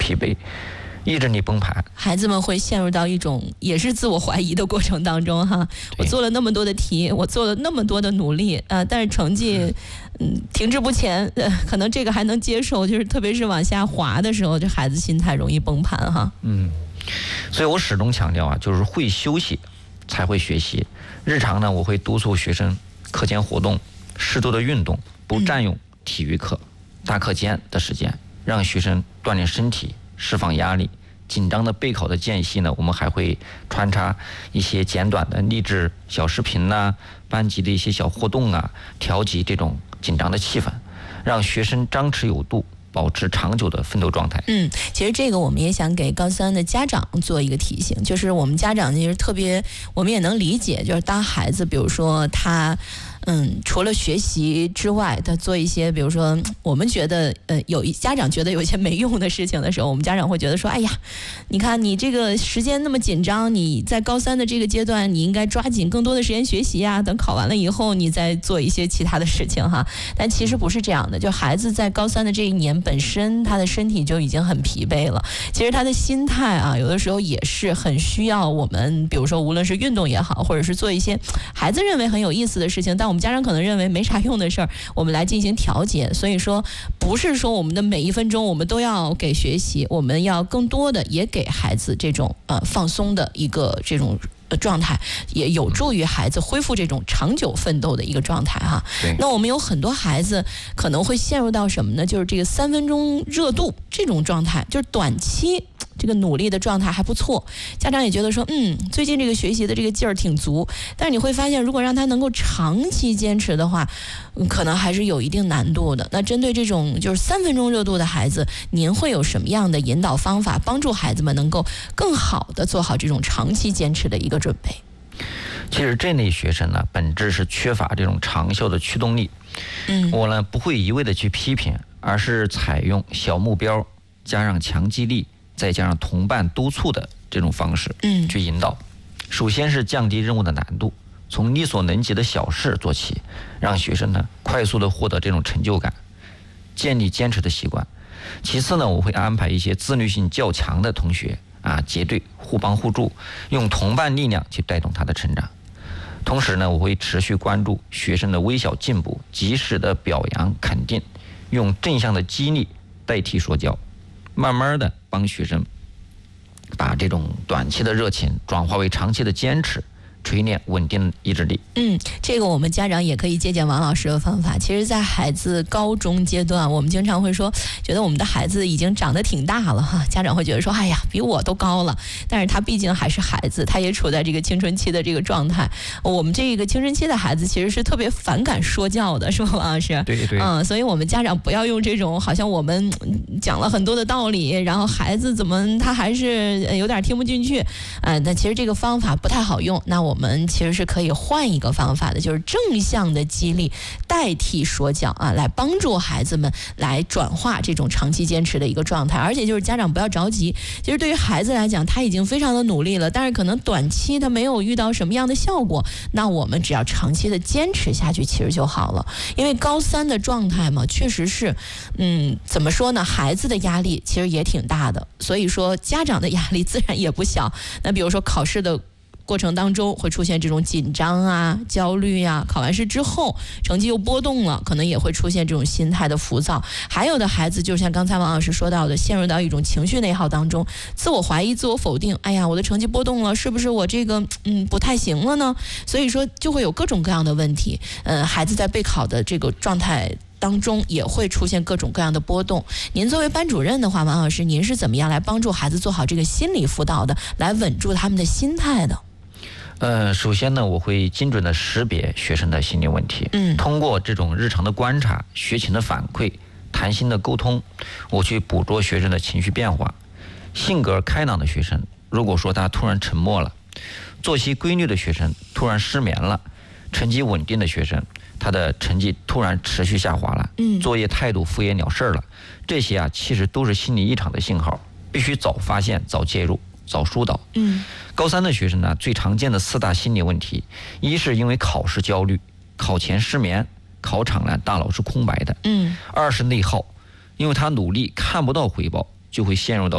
疲惫，抑制你崩盘。 孩子们会陷入到一种也是自我怀疑的过程当中哈。我做了那么多的题，我做了那么多的努力，但是成绩停滞不前，可能这个还能接受，就是特别是往下滑的时候，这孩子心态容易崩盘哈。 所以我始终强调就是会休息才会学习。日常呢，我会督促学生课间活动，适度的运动，不占用体育课、大课间的时间，让学生锻炼身体，释放压力。紧张的备考的间隙呢，我们还会穿插一些简短的励志小视频呐，班级的一些小活动啊，调节这种紧张的气氛，让学生张弛有度，保持长久的奋斗状态。 其实这个我们也想给高三的家长做一个提醒，就是我们家长其实特别，我们也能理解，就是当孩子比如说他除了学习之外，他做一些比如说我们觉得家长觉得有一些没用的事情的时候，我们家长会觉得说，哎呀，你看你这个时间那么紧张，你在高三的这个阶段，你应该抓紧更多的时间学习啊，等考完了以后你再做一些其他的事情哈。但其实不是这样的，就孩子在高三的这一年本身他的身体就已经很疲惫了，其实他的心态啊，有的时候也是很需要我们，比如说无论是运动也好，或者是做一些孩子认为很有意思的事情，但我们家长可能认为没啥用的事儿，我们来进行调节。所以说不是说我们的每一分钟我们都要给学习，我们要更多的也给孩子这种放松的一个这种状态，也有助于孩子恢复这种长久奋斗的一个状态哈。那我们有很多孩子可能会陷入到什么呢？就是这个3分钟热度这种状态，就是短期这个努力的状态还不错，家长也觉得说最近这个学习的这个劲儿挺足，但是你会发现如果让他能够长期坚持的话，可能还是有一定难度的。那针对这种就是3分钟热度的孩子，您会有什么样的引导方法，帮助孩子们能够更好的做好这种长期坚持的一个准备？ 其实这类学生呢，本质是缺乏这种长效的驱动力。我呢不会一味的去批评，而是采用小目标加上强激励，再加上同伴督促的这种方式去引导。首先是降低任务的难度，从力所能及的小事做起，让学生呢快速的获得这种成就感，建立坚持的习惯。其次呢，我会安排一些自律性较强的同学结对互帮互助，用同伴力量去带动他的成长。同时呢，我会持续关注学生的微小进步，及时的表扬肯定，用正向的激励代替说教，慢慢的帮学生把这种短期的热情转化为长期的坚持，锤炼稳定意志力。 这个我们家长也可以借鉴王老师的方法。其实在孩子高中阶段，我们经常会说觉得我们的孩子已经长得挺大了哈，家长会觉得说哎呀比我都高了，但是他毕竟还是孩子，他也处在这个青春期的这个状态。我们这个青春期的孩子其实是特别反感说教的，是吧王老师？ 对， 所以我们家长不要用这种好像我们讲了很多的道理，然后孩子怎么他还是有点听不进去，那其实这个方法不太好用。那我们其实是可以换一个方法的，就是正向的激励代替说教来帮助孩子们来转化这种长期坚持的一个状态。而且就是家长不要着急，其实对于孩子来讲，他已经非常的努力了，但是可能短期他没有遇到什么样的效果，那我们只要长期的坚持下去其实就好了。因为高三的状态嘛，确实是怎么说呢，孩子的压力其实也挺大的，所以说家长的压力自然也不小。那比如说考试的过程当中会出现这种紧张焦虑考完试之后成绩又波动了，可能也会出现这种心态的浮躁。还有的孩子就像刚才王老师说到的，陷入到一种情绪内耗当中，自我怀疑自我否定，哎呀我的成绩波动了，是不是我这个不太行了呢？所以说就会有各种各样的问题。孩子在备考的这个状态当中也会出现各种各样的波动。您作为班主任的话，王老师您是怎么样来帮助孩子做好这个心理辅导的，来稳住他们的心态的？ 首先呢，我会精准的识别学生的心理问题，通过这种日常的观察、学情的反馈、谈心的沟通，我去捕捉学生的情绪变化。性格开朗的学生，如果说他突然沉默了，作息规律的学生突然失眠了，成绩稳定的学生他的成绩突然持续下滑了，作业态度敷衍了事了，这些其实都是心理异常的信号，必须早发现、早介入、早疏导。高三的学生呢，最常见的4大心理问题，一是因为考试焦虑，考前失眠，考场呢大脑是空白的。二是内耗，因为他努力看不到回报，就会陷入到